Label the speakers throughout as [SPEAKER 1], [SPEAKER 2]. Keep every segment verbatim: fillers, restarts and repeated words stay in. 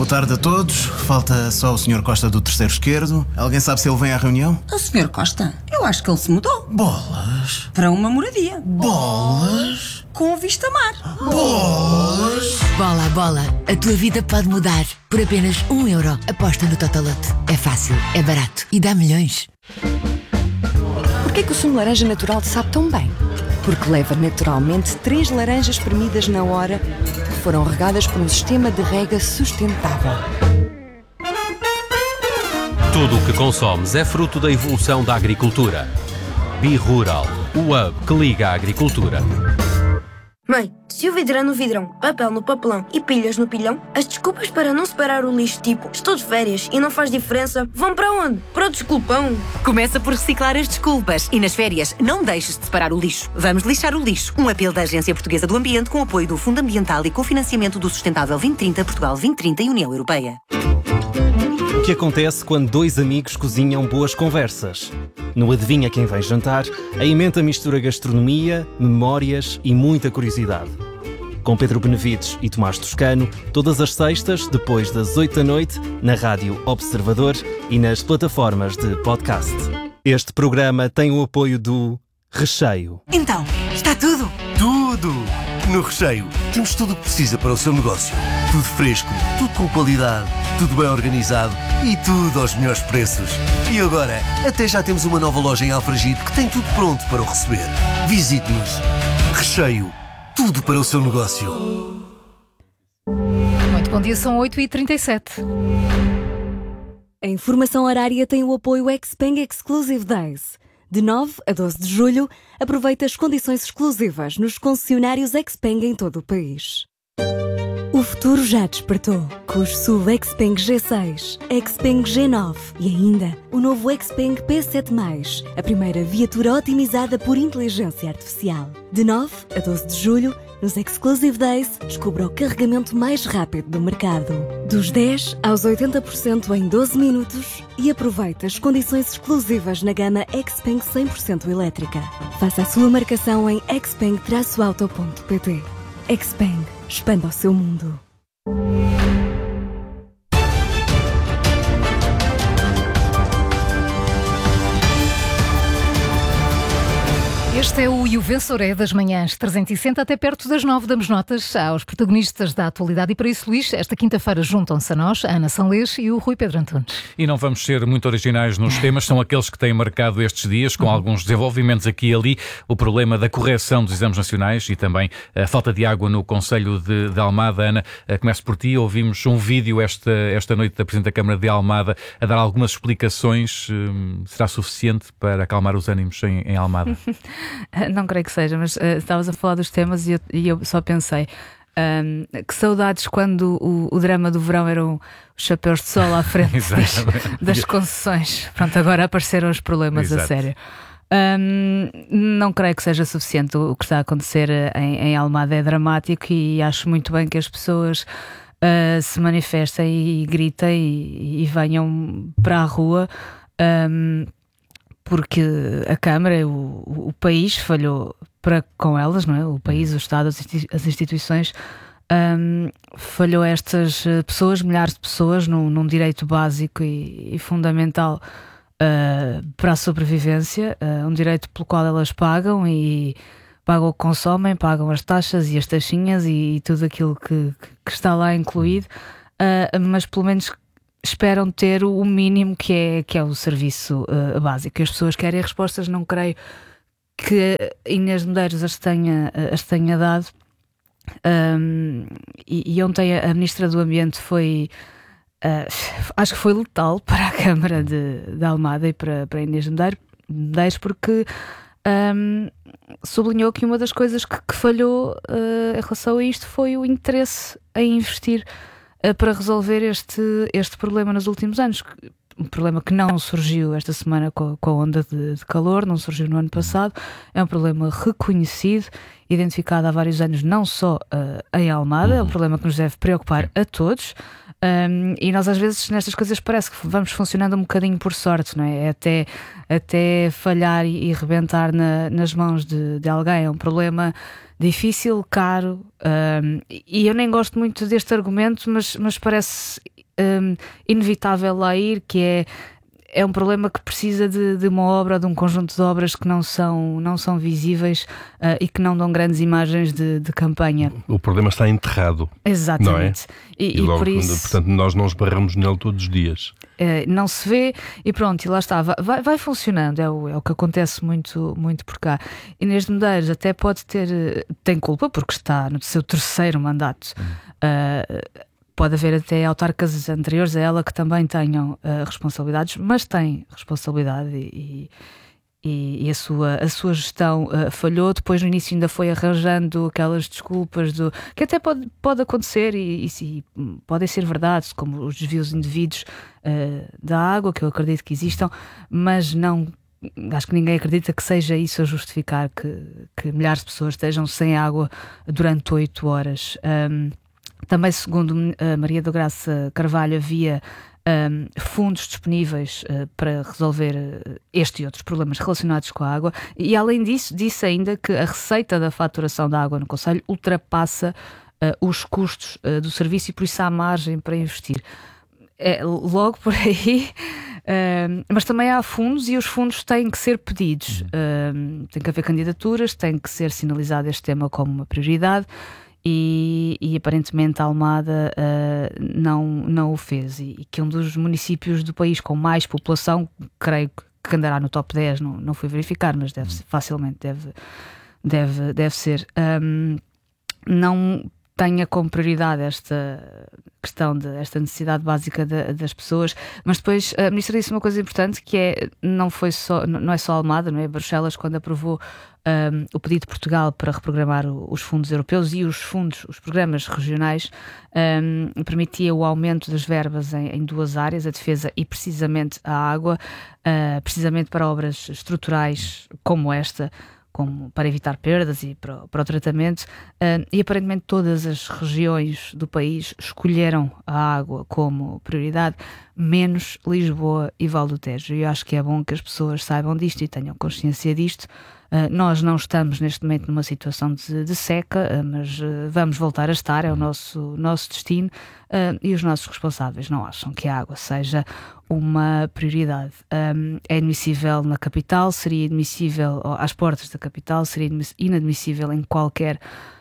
[SPEAKER 1] Boa tarde a todos. Falta só o senhor Costa do terceiro esquerdo. Alguém sabe se ele vem à reunião?
[SPEAKER 2] O senhor Costa? Eu acho que ele se mudou.
[SPEAKER 1] Bolas.
[SPEAKER 2] Para uma moradia.
[SPEAKER 1] Bolas.
[SPEAKER 2] Com vista mar.
[SPEAKER 1] Bolas.
[SPEAKER 3] Bola, bola. A tua vida pode mudar. Por apenas um euro. Aposta no Totolote. É fácil, é barato e dá milhões.
[SPEAKER 4] Porquê que o sumo de laranja natural te sabe tão bem? Porque leva naturalmente três laranjas espremidas na hora que foram regadas por um sistema de rega sustentável.
[SPEAKER 5] Tudo o que consomes é fruto da evolução da agricultura. Bi-Rural, o hub que liga a agricultura.
[SPEAKER 6] Mãe, se o vidro é no vidrão, papel no papelão e pilhas no pilhão, as desculpas para não separar o lixo, tipo estou de férias e não faz diferença, vão para onde? Para o desculpão.
[SPEAKER 7] Começa por reciclar as desculpas e nas férias não deixes de separar o lixo. Vamos lixar o lixo. Um apelo da Agência Portuguesa do Ambiente com apoio do Fundo Ambiental e cofinanciamento do Sustentável vinte trinta, Portugal vinte trinta e União Europeia.
[SPEAKER 8] O que acontece quando dois amigos cozinham boas conversas? No Adivinha Quem Vem Jantar, a emenda mistura gastronomia, memórias e muita curiosidade. Com Pedro Benevides e Tomás Toscano, todas as sextas, depois das oito da noite, na Rádio Observador e nas plataformas de podcast. Este programa tem o apoio do Recheio.
[SPEAKER 7] Então, está tudo?
[SPEAKER 9] Tudo! No Recheio temos tudo o que precisa para o seu negócio. Tudo fresco, tudo com qualidade, tudo bem organizado e tudo aos melhores preços. E agora, até já temos uma nova loja em Alfragide que tem tudo pronto para o receber. Visite-nos. Recheio. Tudo para o seu negócio.
[SPEAKER 10] Muito bom dia, são oito e trinta e sete.
[SPEAKER 11] A informação horária tem o apoio Xpeng Exclusive Days. De nove a doze de julho, aproveita as condições exclusivas nos concessionários Xpeng em todo o país. O futuro já despertou, com os S U V Xpeng G seis, Xpeng G nove e ainda o novo Xpeng P sete mais, a primeira viatura otimizada por inteligência artificial. De nove a doze de julho, nos Exclusive Days, descubra o carregamento mais rápido do mercado. Dos dez aos oitenta por cento em doze minutos e aproveite as condições exclusivas na gama Xpeng cem por cento elétrica. Faça a sua marcação em xpeng traço auto ponto pt. Xpeng. Expanda o seu mundo.
[SPEAKER 10] Este é o E o Vencedor das manhãs trezentos e sessenta, até perto das nove damos notas aos protagonistas da atualidade e para isso, Luís, esta quinta-feira juntam-se a nós, a Ana Sanlês e o Rui Pedro Antunes.
[SPEAKER 12] E não vamos ser muito originais nos temas, são aqueles que têm marcado estes dias, com alguns desenvolvimentos aqui e ali, o problema da correção dos exames nacionais e também a falta de água no Concelho de, de Almada. Ana, começo por ti, ouvimos um vídeo esta, esta noite da Presidente da Câmara de Almada a dar algumas explicações, será suficiente para acalmar os ânimos em, em Almada?
[SPEAKER 13] Não creio que seja, mas uh, estavas a falar dos temas e eu, e eu só pensei um, que saudades quando o, o drama do verão eram os chapéus de sol à frente das, das concessões. Pronto, agora apareceram os problemas. Exato. A sério. Um, não creio que seja suficiente. O que está a acontecer em, em Almada é dramático e acho muito bem que as pessoas uh, se manifestem e gritem e, e venham para a rua. Um, porque a Câmara, o, o país falhou para com elas, não é? O país, o Estado, as instituições um, falhou estas pessoas, milhares de pessoas, num, num direito básico e, e fundamental uh, para a sobrevivência, uh, um direito pelo qual elas pagam e pagam o que consomem, pagam as taxas e as taxinhas e, e tudo aquilo que, que está lá incluído, uh, mas pelo menos esperam ter o mínimo que é, que é o serviço uh, básico. As pessoas querem respostas, não creio que Inês Medeiros as tenha, as tenha dado. Um, e, e ontem a Ministra do Ambiente foi, uh, acho que foi letal para a Câmara de, de Almada e para, para Inês Medeiros, porque um, sublinhou que uma das coisas que, que falhou uh, em relação a isto foi o interesse em investir para resolver este, este problema nos últimos anos. Um problema que não surgiu esta semana com a, com a onda de, de calor, não surgiu no ano passado. É um problema reconhecido, identificado há vários anos, não só uh, em Almada. É um problema que nos deve preocupar a todos. Um, e nós às vezes nestas coisas parece que vamos funcionando um bocadinho por sorte, não é? Até, até falhar e, e rebentar na, nas mãos de, de alguém. É um problema difícil, caro, um, e eu nem gosto muito deste argumento, mas, mas parece um, inevitável lá ir, que é É um problema que precisa de, de uma obra, de um conjunto de obras que não são, não são visíveis uh, e que não dão grandes imagens de, de campanha.
[SPEAKER 14] O problema está enterrado.
[SPEAKER 13] Exatamente.
[SPEAKER 14] Não é?
[SPEAKER 13] E,
[SPEAKER 14] e, logo,
[SPEAKER 13] e por isso,
[SPEAKER 14] portanto, nós não esbarramos nele todos os dias.
[SPEAKER 13] Uh, não se vê e pronto, e lá está, vai, vai funcionando, é o, é o que acontece muito, muito por cá. Inês de Medeiros até pode ter, tem culpa porque está no seu terceiro mandato. Uh, Pode haver até autarcas anteriores a ela que também tenham uh, responsabilidades, mas tem responsabilidade e, e, e a, sua, a sua gestão uh, falhou. Depois no início ainda foi arranjando aquelas desculpas do, que até pode, pode acontecer e, e, e podem ser verdades, como os desvios indevidos uh, da água, que eu acredito que existam, mas não, acho que ninguém acredita que seja isso a justificar que, que milhares de pessoas estejam sem água durante oito horas. Um, Também, segundo a Maria da Graça Carvalho, havia um, fundos disponíveis uh, para resolver uh, este e outros problemas relacionados com a água. E, além disso, disse ainda que a receita da faturação da água no Concelho ultrapassa uh, os custos uh, do serviço e, por isso, há margem para investir. É, logo por aí... Uh, mas também há fundos e os fundos têm que ser pedidos. Uh, tem que haver candidaturas, tem que ser sinalizado este tema como uma prioridade. E, e aparentemente a Almada uh, não, não o fez, e, e que um dos municípios do país com mais população, creio que andará no top dez, não, não fui verificar, mas deve, facilmente deve, deve, deve ser, um, não tenha como prioridade esta questão, de, esta necessidade básica de, das pessoas. Mas depois a Ministra disse uma coisa importante, que é, não, foi só, não é só a Almada, não é? Bruxelas, quando aprovou Um, o pedido de Portugal para reprogramar o, os fundos europeus e os fundos, os programas regionais, um, permitia o aumento das verbas em, em duas áreas, a defesa e precisamente a água, uh, precisamente para obras estruturais como esta, como para evitar perdas e para, para o tratamento, uh, e aparentemente todas as regiões do país escolheram a água como prioridade, menos Lisboa e Val do Tejo. E eu acho que é bom que as pessoas saibam disto e tenham consciência disto. Uh, nós não estamos neste momento numa situação de, de seca, uh, mas uh, vamos voltar a estar, é o nosso, nosso destino, uh, e os nossos responsáveis não acham que a água seja uma prioridade. Um, é inadmissível na capital, seria inadmissível às portas da capital, seria inadmissível em qualquer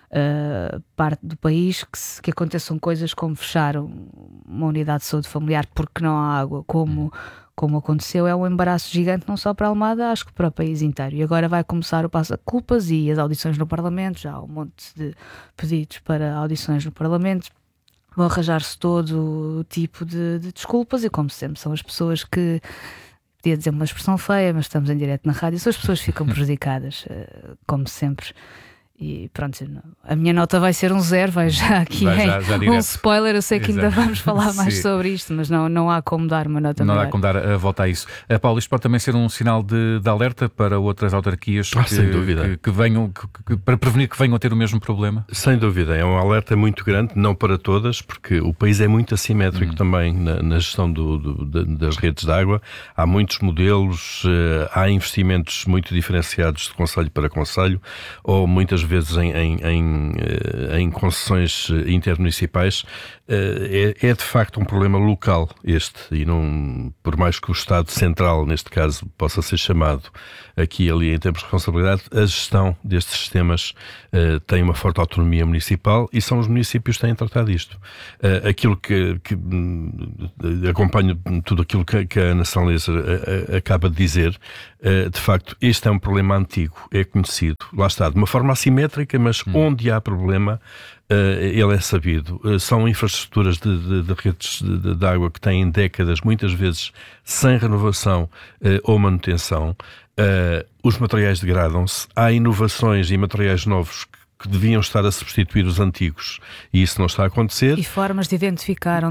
[SPEAKER 13] uh, parte do país que, se, que aconteçam coisas como fechar uma unidade de saúde familiar porque não há água, como... como aconteceu. É um embaraço gigante não só para a Almada, acho que para o país inteiro. E agora vai começar o passa-culpas e as audições no Parlamento, já há um monte de pedidos para audições no Parlamento, vão arranjar-se todo o tipo de, de desculpas e, como sempre, são as pessoas que, podia dizer uma expressão feia, mas estamos em direto na rádio, são as pessoas que ficam prejudicadas, como sempre. E pronto, a minha nota vai ser um zero, vai já aqui vai já, já um spoiler, eu sei que Exato. Ainda vamos falar mais Sim. sobre isto, mas não, não há como dar uma nota
[SPEAKER 12] Não
[SPEAKER 13] maior.
[SPEAKER 12] há como dar a volta a isso. Uh, Paulo, isto pode também ser um sinal de, de alerta para outras autarquias
[SPEAKER 14] ah,
[SPEAKER 12] que,
[SPEAKER 14] sem dúvida.
[SPEAKER 12] que, que venham, que, que, para prevenir que venham a ter o mesmo problema?
[SPEAKER 14] Sem dúvida, é um alerta muito grande, não para todas, porque o país é muito assimétrico hum. também na, na gestão do, do, das redes de água. Há muitos modelos, uh, há investimentos muito diferenciados de concelho para concelho, ou muitas vezes em, em Em, em concessões intermunicipais. É, é de facto um problema local este, e não, por mais que o Estado Central, neste caso, possa ser chamado aqui e ali em termos de responsabilidade, a gestão destes sistemas uh, tem uma forte autonomia municipal e são os municípios que têm tratado isto. Uh, aquilo que, que uh, acompanho tudo aquilo que, que a Ana Sanleza uh, acaba de dizer, uh, de facto, este é um problema antigo, é conhecido, lá está, de uma forma assimétrica, mas hum. onde há problema, Uh, ele é sabido. Uh, são infraestruturas de, de, de redes de, de água que têm décadas, muitas vezes sem renovação uh, ou manutenção. Uh, os materiais degradam-se. Há inovações e materiais novos que, que deviam estar a substituir os antigos e isso não está a acontecer.
[SPEAKER 13] E formas de identificar